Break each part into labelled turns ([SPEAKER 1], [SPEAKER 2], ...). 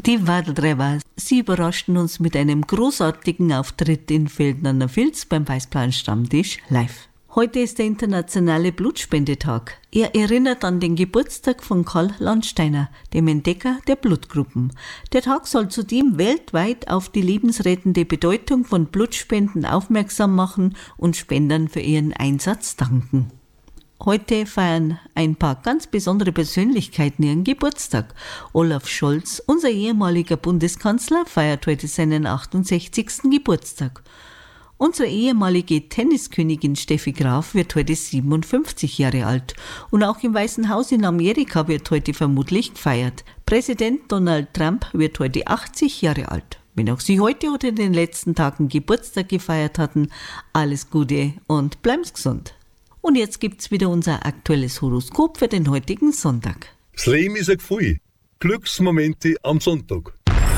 [SPEAKER 1] Die Wadeltreiber, sie überraschten uns mit einem großartigen Auftritt in Velden an der Vils beim Weißplan-Stammtisch live. Heute ist der internationale Blutspendetag. Er erinnert an den Geburtstag von Karl Landsteiner, dem Entdecker der Blutgruppen. Der Tag soll zudem weltweit auf die lebensrettende Bedeutung von Blutspenden aufmerksam machen und Spendern für ihren Einsatz danken. Heute feiern ein paar ganz besondere Persönlichkeiten ihren Geburtstag. Olaf Scholz, unser ehemaliger Bundeskanzler, feiert heute seinen 68. Geburtstag. Unsere ehemalige Tenniskönigin Steffi Graf wird heute 57 Jahre alt. Und auch im Weißen Haus in Amerika wird heute vermutlich gefeiert. Präsident Donald Trump wird heute 80 Jahre alt. Wenn auch Sie heute oder in den letzten Tagen Geburtstag gefeiert hatten, alles Gute und bleiben Sie gesund. Und jetzt gibt's wieder unser aktuelles Horoskop für den heutigen Sonntag.
[SPEAKER 2] Das Leben ist ein Gefühl. Glücksmomente am Sonntag.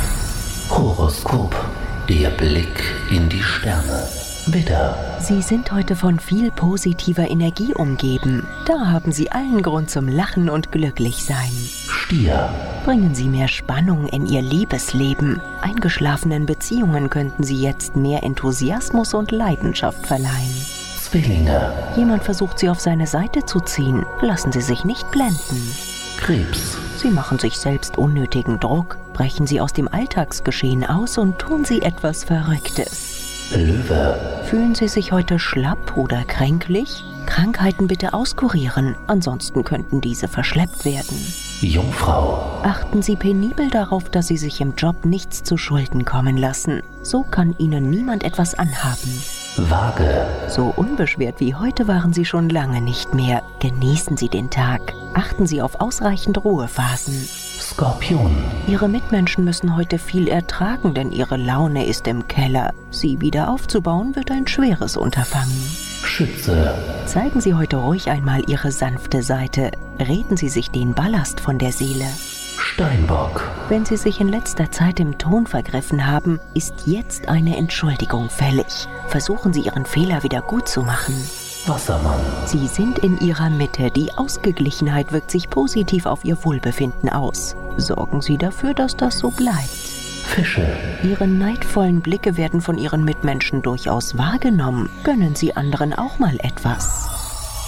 [SPEAKER 3] Horoskop. Der Blick in die Sterne. Widder.
[SPEAKER 4] Sie sind heute von viel positiver Energie umgeben. Da haben Sie allen Grund zum Lachen und Glücklichsein.
[SPEAKER 3] Stier.
[SPEAKER 4] Bringen Sie mehr Spannung in Ihr Liebesleben. Eingeschlafenen Beziehungen könnten Sie jetzt mehr Enthusiasmus und Leidenschaft verleihen.
[SPEAKER 3] Zwillinge.
[SPEAKER 4] Jemand versucht Sie auf seine Seite zu ziehen. Lassen Sie sich nicht blenden.
[SPEAKER 3] Krebs.
[SPEAKER 4] Sie machen sich selbst unnötigen Druck. Brechen Sie aus dem Alltagsgeschehen aus und tun Sie etwas Verrücktes.
[SPEAKER 3] Löwe.
[SPEAKER 4] Fühlen Sie sich heute schlapp oder kränklich? Krankheiten bitte auskurieren, ansonsten könnten diese verschleppt werden.
[SPEAKER 3] Jungfrau.
[SPEAKER 4] Achten Sie penibel darauf, dass Sie sich im Job nichts zu Schulden kommen lassen. So kann Ihnen niemand etwas anhaben.
[SPEAKER 3] Waage.
[SPEAKER 4] So unbeschwert wie heute waren Sie schon lange nicht mehr. Genießen Sie den Tag. Achten Sie auf ausreichend Ruhephasen.
[SPEAKER 3] Skorpion.
[SPEAKER 4] Ihre Mitmenschen müssen heute viel ertragen, denn ihre Laune ist im Keller. Sie wieder aufzubauen wird ein schweres Unterfangen.
[SPEAKER 3] Schütze.
[SPEAKER 4] Zeigen Sie heute ruhig einmal Ihre sanfte Seite. Reden Sie sich den Ballast von der Seele.
[SPEAKER 3] Steinbock.
[SPEAKER 4] Wenn Sie sich in letzter Zeit im Ton vergriffen haben, ist jetzt eine Entschuldigung fällig. Versuchen Sie Ihren Fehler wieder gut zu machen.
[SPEAKER 3] Wassermann.
[SPEAKER 4] Sie sind in Ihrer Mitte. Die Ausgeglichenheit wirkt sich positiv auf Ihr Wohlbefinden aus. Sorgen Sie dafür, dass das so bleibt.
[SPEAKER 3] Fische.
[SPEAKER 4] Ihre neidvollen Blicke werden von Ihren Mitmenschen durchaus wahrgenommen. Gönnen Sie anderen auch mal etwas.